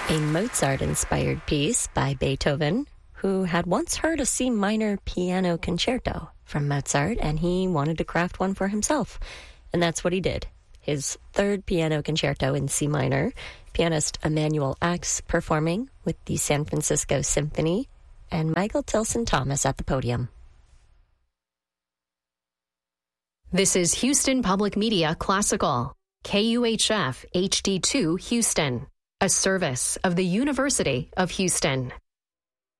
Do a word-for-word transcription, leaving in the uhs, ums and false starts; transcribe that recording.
A Mozart-inspired piece by Beethoven, who had once heard a C minor piano concerto from Mozart, and he wanted to craft one for himself. And that's what he did. His third piano concerto in C minor, pianist Emanuel Ax performing with the San Francisco Symphony, and Michael Tilson Thomas at the podium. This is Houston Public Media Classical, K U H F H D two Houston, a service of the University of Houston.